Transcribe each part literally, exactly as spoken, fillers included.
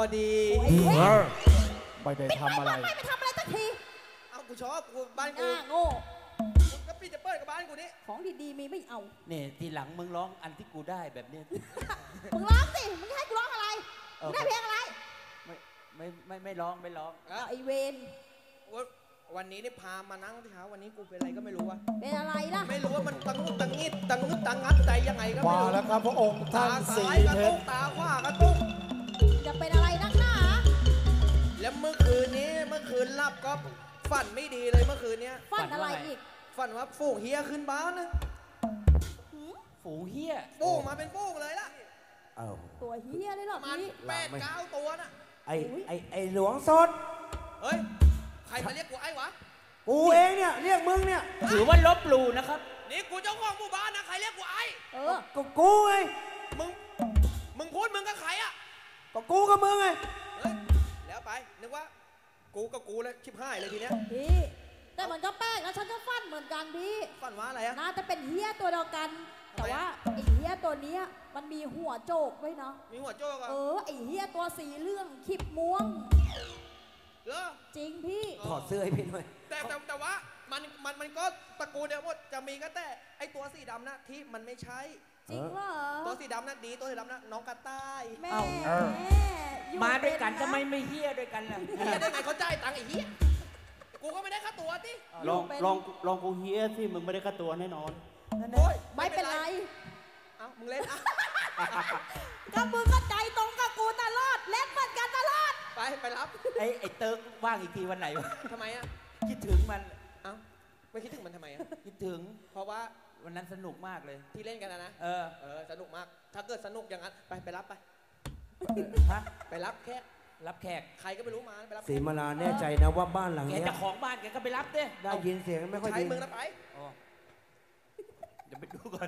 พอดีโอ้ยเว้ยไม่ได้ทำอะไรไม่ไปทำอะไรสักทีเอากูชอบกูบ้านหกูน้าโง่กูก็พี่จะเปิดกับบ้านกูนี่ของดีๆมีไม่เอาเนี่ยทีหลังมึงร้องอันที่กูได้แบบเนี้ยมึงร้องสิ มึงให้กูร้องอะไรเอมึองได้เพลงอะไรไม่ไม่ไม่ไม่ร้องไม่ร้องอ่ะไอเวนว่าวันนี้นี่พามานั่งที่เช้าวันนี้กูเป็นอะไรก็ไม่รู้วะเป็นอะไรล่ะไม่รู้ว่ามันตังงุดตังงิดตังงุดตังงัดใจยังไงก็ไม่มารู้แล้วครับพระองค์ท่าตานสีซ้ายกระเพตุชกรตาขวากระตุกจะเป็นอะไรนักหนาแล้วเมื่อคืนนี้เมื่อคืนหลับก็ฝันไม่ดีเลยเมื่อคืนเนี้ยฟันอะไรอีกฝันว่าฝูงเฮียขึ้นบ้านนะหืมฝูงเฮียฝูงมาเป็นฝูงเลยล่ะเอ้าตัวเฮียเลยเหรปอระมาณพี่แปดเก้าตัวน่ะไอไอไอหลวงสดเฮ้ยใครมาเรียกกูไอ้วะกูเองเนี่ยเรียกมึงเนี่ยถือว่าลบหลู่นะครับนี่กูเจ้าของหมู่บ้านนะใครเรียกกูไอ้เออก็กูไงมึงมึงพูดมึงกับใครอะก็กูกับมึงไงเฮ้ยแล้วไปนึกว่ากูกับกูแล้วชิบหายเลยทีเนี้ยพี่ แต่มันก็แปลกนะฉันก็ฟันเหมือนกันพี่ฝันว่าอะไรอะน่าจะเป็นเฮียตัวเดียวกัน แต่ว่าไอเฮียตัวเนี้ยมันมีหัวโจกด้วยเนาะมีหัวโจกอะเออ ไอเฮียตัวสีเหลื่อมขิบม่วงเหรอจริงพี่ถอดเสื้อให้พี่หน่อยแต่แต่แต่ว่ามันมันมันก็ตระกูลเดียวหมดจะมีก็แต่ไอตัวสีดำนะที่มันไม่ใช่จริงเหรอตัวสีดำนะดีตัวสีดำนะน้องกระต่ายแม่เอ้าอยู่มาด้วยกันเป็ทำไมไม่เฮียด้วยกันล่ะเฮียได้ไงเขาจ่ายตังค์ไอ้เหี้ยกูก็ไม่ได้ค่าตัวติลองลองลองกูเฮียที่มึงไม่ได้ค่าตัวแน่นอนโอ้ยไม่เป็นไรเอ้ามึงเล่นอ่ะก็มึงก็ใจตรงกับกูตลอด เล่นเหมือนกันตลอดไปไปรับไอ้ไอ้เติร์กว่างอีกทีวันไหนวะทำไมอะคิดถึงมันเอ้าไม่คิดถึงมันทำไมอะคิดถึงเพราะว่าวันนั้นสนุกมากเลยที่เล่นกันนะนะเออเออสนุกมาก ถ้าเกิดสนุกอย่างนั้นไปไปรับไปฮะไปรับแค่รับแขกใครก็ไม่รู้มาไปรับสีมาลาแน่ใจนะว่าบ้านหลังแกเนี้ยเจะของบ้านแกก็ไปรับเด้ได้ยินเสียงไม่ค่อยใช้ดีมึงนะไปอ๋อเดี๋ยวไปดูก่อน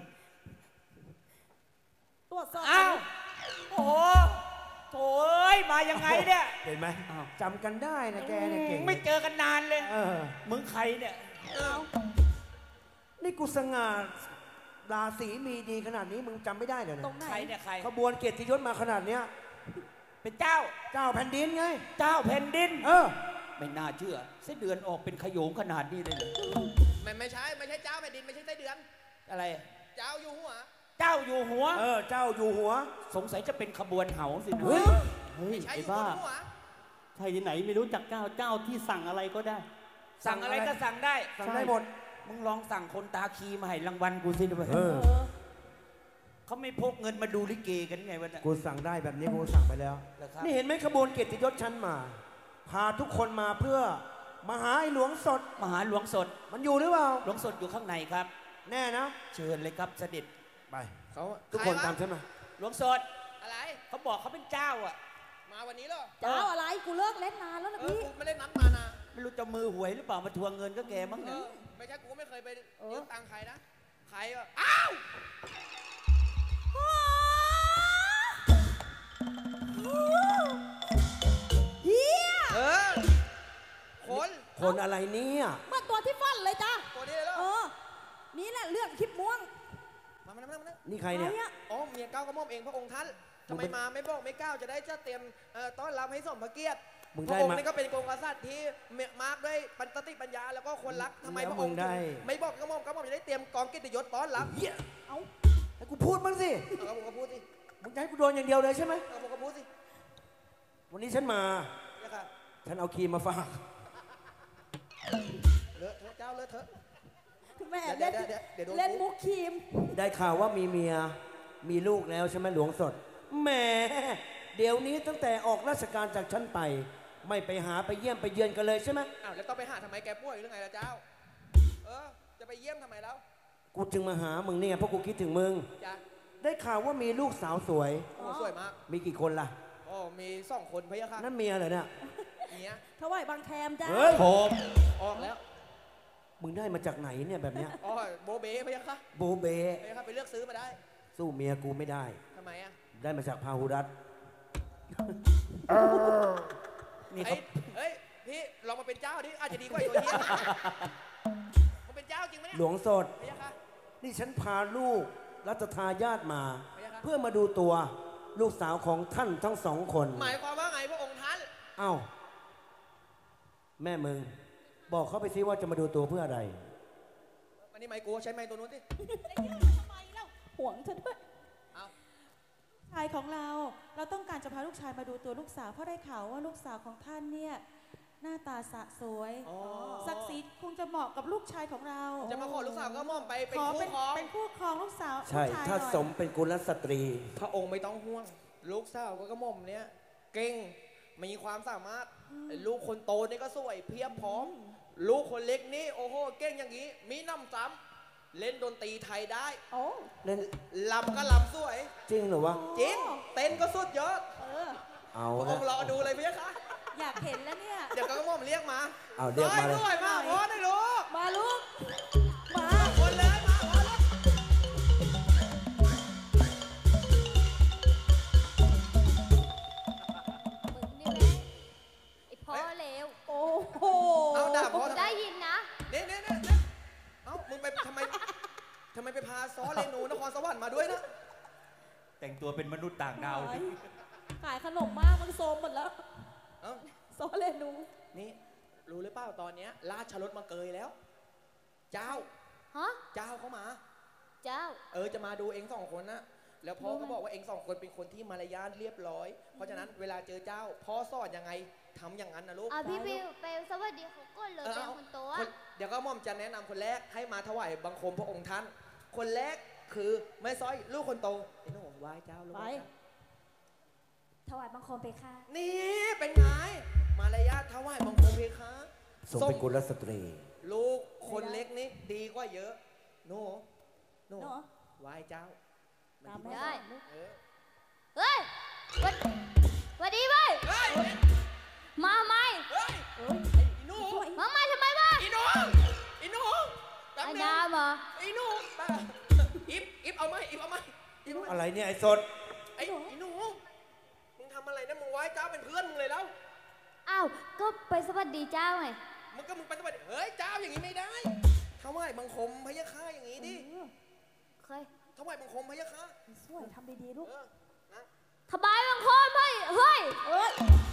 ตรวจสอบอ้าว โอ้โหโถ่เอ้ย มายังไงเนี่ยเห็นไหมอ้าวจำกันได้นะแกเนี่ยเก่งไม่เจอกันนานเลยเออมึงใครเนี่ยนี่กูสง่าราศีมีดีขนาดนี้มึงจำไม่ได้เลยตรนะงไหนใครเนี่ยใครขบวนเกียรติยศมาขนาดเนี้ยเป็นเจ้าเจ้าแผ่นดินไงเจ้าแผ่นดินเออไม่น่าเชื่อเส้นเดือนออกเป็นขโยงขนาดนี้เลยเหรอไม่ไม่ใช่ไม่ใช่เจ้าแผ่นดินไม่ใช่ไส้เดือนอะไรเจ้าอยู่หัวเจ้าอยู่หัวเออ เจ้าอยู่หัวสงสัยจะเป็นขบวนเหาสินะเฮ้ยเฮ้ยไม่ใช่อไอ้ยู่บบ้านหัวใช่ที่ไหนไม่รู้จักเจ้าเจ้าที่สั่งอะไรก็ได้สั่งอะไรก็สั่งได้สั่งได้หมดมึงลองสั่งคนตาคีมาให้รางวัลกูสิด้วยเออเออเขาไม่พกเงินมาดูลิเกกันไงวะเนี่ยกูสั่งได้แบบนี้กูสั่งไปแล้วเหรอครับนี่เห็นไหมขบวนเกียรติยศชั้นมา พาทุกคนมาเพื่อมาหาไอ้หลวงสดมหาหลวงสดมันอยู่หรือเปล่าหลวงสดอยู่ข้างในครับแน่นะเชิญเลยครับเสด็จไปเขาทุกคนใรวะตามฉันมาหลวงสดอะไรเขาบอกเขาเป็นเจ้าอ่ะมาวันนี้เหรอเจ้าอะไร กูเลิกเล่นนานแล้วนะเออพี่กูไม่ได้นัดมานะไม่รู้จะมือหวยหรือเปล่ามาทวงเงินก็แกมั้งเอเนี่ยอไม่ใช่กูก็ไม่เคยไปเออยืมตังค์ใครนะใครวะอ้าวเฮียเออคนคนอะไรเนี่ยเมื่อตัวที่ฟันเลยจ้ะตัวนี้เลยเหรอเออ นี่แหละเรื่องคลิปม่วงมามามามามานี่ใครเนี่ยอะอ๋อเมียเก้าวกระหม่อมเองพระองค์ท่านทำไมมึงเป็นมาไม่บอกไม่กล้าวจะได้จะเตรียมเอ่อต้อนรับให้สมพระเกียรติมึงพได้ระองค์มานี่ก็เป็นกองกษัตริย์ที่เมียมากด้วยปัญตติปัญญาแล้วก็คนรักทำไมแล้วพระองค์มึงได้ถึงไม่บอกกระหม่อมกระหม่อมจะได้เตรียมกองกิตติยศต้อนรับเหี้ยเอาให้กูพูดบ้างสิเอากระผมก็พูดสิมึงจะให้กูโดนอย่างเดียวเลยใช่ไหมเอากระผมก็พูดสิวันนี้ฉันมาเนี่ยค่ะฉันเอาครีมมาฝากเลอะเทอะเจ้าเลอะเทอะแม่เดี๋เล่ยวน เดี๋ยวเดี๋ยวเดี๋ยวโดนเล่นมุกครีมได้ข่าวว่ามีเมีย มีลูกแล้วใช่ไหมหลวงสด แหม เดี๋ยวนี้ตั้งแต่ออกราชการจากฉันไป ไม่ไปหาไปเยี่ยมไปเยือนกันเลยใช่ไหมอ้าวแล้วต้องไปหาทำไมแกป่วยหรือไงล่ะเจ้า เออ จะไปเยี่ยมทำไมแล้วกูจึงมาหามึงเนี่ยเพราะกูคิดถึงมึงจ้ะได้ข่าวว่ามีลูกสาวสวยโอ้สวยมากมีกี่คนล่ะโอ้มีสองคนพะยะค่ะนั่นเมียเหรอเนี่ยเมียถวายบางแคมจ้าเฮ้ยผมออกแล้วมึงได้มาจากไหนเนี่ยแบบเนี้ยอ๋อโบเบ้พะยะค่ะโบเบพะยะค่ะไปเลือกซื้อมาได้สู้เมียกูไม่ได้ทำไมอ่ะได้มาจากพาหุรัตนี่ไอ้เขาเฮ้ยพี่ลองมาเป็นเจ้าดิอาจจะดีกว่าไอ้ตัวเนี้ยมาเป็นเจ้าจริงไหมเนี่ยหลวงสดพะยะค่ะนี่ฉันพาลูกรัชทายาทมาพะยะค่ะเพื่อมาดูตัวลูกสาวของท่านทั้งสองคนหมายความว่าไงพอ้าวแม่มึง บอกเขาไปซิว่าจะมาดูตัวเพื่ออะไรอันนี้ไม้กูใช้ไม้ตัวนู้นสิห่วงฉันด้วยเอาชายของเรา เราต้องการจะพาลูกชายมาดูตัวลูกสาวเพราะได้ข่าวว่าลูกสาวของท่านเนี่ยหน้าตาสะสวยอ๋อศักดิ์ศรีคงจะเหมาะกับลูกชายของเราจะมาขอลูกสาวก็ม่อมไปเป็นขอคู่เป็นครองเป็นคู่ครองลูกสาวใช่ลูกชยถ้าหน่อยสมเป็นกุลสตรีพระองค์ไม่ต้องห่วง ลูกสาวก็กระหม่อมเนี้ยเก่งมีความสามารถไอ้ลูกคนโตนี่ก็สวยเพียบพร้อม ลูกคนเล็กนี่โอ้โหเก่งอย่างนี้ มีน้ำซ้ำเล่นดนตรีไทยได้โอ้เล่นลำก็ลำสวยจริงเหรอวะจริงเต้นก็สุดยอดเออเอาพระอละงค์รอดูเลยพี่คะอยากเห็นแล้วเนี่ยเดี๋ยวก็กระหม่อมเรียกมาเอาเรียกมาเลยด้ด้วยมาพอได้รู้มาลูก มาคนเลยมาพอแล้วมึงนี่แหละไอ้พ่อเลวโอ้โหเอาด่าพ่อได้ยินนะเนี่ยเนี่ยเนี่ยเนี่ยเอ้ามึงไปทำไมทำไมไปพาซ้อเรนูนครสวรรค์มาด้วยนะแต่งตัวเป็นมนุษย์ต่างดาวขายขนมมากมันโซมหมดแล้วเอ้าโซเลนูนี่รู้หรือเปล่าตอนเนี้ยราชรถมาเกยแล้ว เจ้าฮะเจ้าเขามาเจ้าเออจะมาดูเองสองคนนะแล้วพ่อก็บอกว่าเองสองคนเป็นคนที่มารยาทเรียบร้อย เพราะฉะนั้นเวลาเจอเจ้าพ่อสอนยังไงทำอย่างนั้นนะลูกอ่ะพี่ไปไปสวัสดีเขาก่อนเลยเออเป็นเอาคนโตคอะนเดี๋ยวก็หม่อมจะแนะนำคนแรกให้มาถวายบังคมพระองค์ท่าน คนแรกคือแม่ซ้อยลูกคนโตไอ้หนุ่มไหว้เจ้าลูกไปถวายบังคมไปค่ะนี่เป็นไงมารยาทถวายบังคมเพคะสมเป็นกุลสตรีลูกคนเล็กนี่ดีกว่าเยอะหนูหนูเนาะไหว้เจ้าตามแม่ได้ลูกเออเฮ้ยหวัดหวัดดีเว้ยเฮ้ยมาไหมเฮ้ยเอ้ยไอ้หนูช่วยมาไหมทำไมวะอีหนูอีหนูแป๊บไอ้นึงน้ำเหรออีหนูแป๊บอิฟอิฟเอาไหมอิฟเอาไหมอิฟเอาไหมอะไรเนี่ยไอ้สดไอ้อีหนูมึงทำอะไรนะมึงไหว้เจ้าเป็นเพื่อนมึงเลยแล้วอ้าวก็ไปสวัสดีเจ้าไงมึงก็มึงไปทำไมเฮ้ยเจ้าอย่างนี้ไม่ได้ถวายบังคมพระยาค่าอย่างนี้ดิเออเคยถวายบังคมพระยาค่าสวยทำดีๆลูกเออนะถบายบังคมเฮ้ยเฮ้ยเอ้ย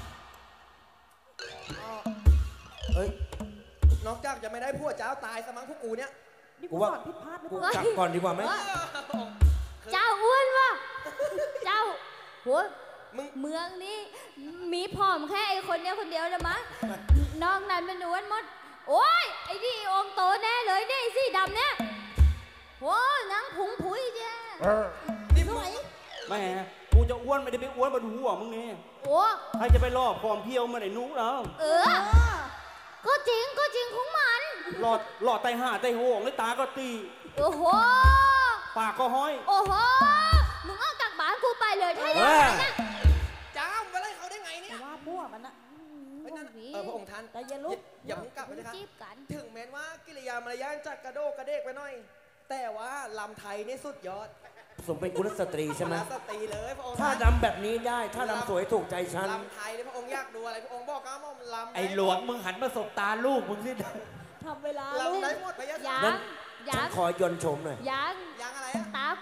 เอ้ยนอกจากจะไม่ได้พวกเจ้าตายสมั้งพวกกูเนี่ยนี่กูกูว่าสอนผิดพลาดหรือกูเปล่ากลับก่อนดีกว่าไหมเจ้าอ้วนวะเจ้าหัวมึงเมืองนี้มีผอมแค่ไอ้คนเนี้ยคนเดียวเลยมั้งนอกนั้นเป็นอ้วนหมด โอ้ยไอ้นี่องค์โตแน่เลยเนี่ยไอ้สีดำเนี่ยโอ้ยนังผุงผุยเจ้นี่สมึงวยแม่กูจะอ้วนไม่ได้ไปอ้วนบนหัวมึงนี่โอ้ใครจะไปล่อผอมเพรียวมาไหนนุกแล้วเออ ก็จริงก็จริงของมันหลอดหลอดไตห่าไตโหงเลยตาก็ตีโอ้โหปากก็ห้อยโอ้โห มึงเอาจากบ้านกูไปเลยถ้าอย่างเออนั้นนะเจ้ามึงไปไล่เขาได้ไงเนี่ยว่ามั่วมันอะเฮ้ยนั่นน่ะเออพระองค์ท่านใจเย็นลูกอย่าเพิ่งกลับไปนะครับจีบกันถึงแม้ว่ากิริยามารยาทจัดกระโดกกระเดกไปหน่อย แต่ว่าลำไทยนี่สุดยอดสมเป็นกุลสตรีใช่ไหมคณะสตรีเลยพระองค์ถ้าท่านดำแบบนี้ได้ ถ้าดำสวยถูกใจฉันลำไทยเลยพระองค์อยากดูอะไรพระองค์บอกก็ว่าลำไอ้หลวงมึงหันมาสบตาลูกมึงสิทำเวลาลูกลำได้หมดพระยายัค่ะงนั้นยัฉันงขอยนต์ชมหน่อยยังยังอะไรอะตา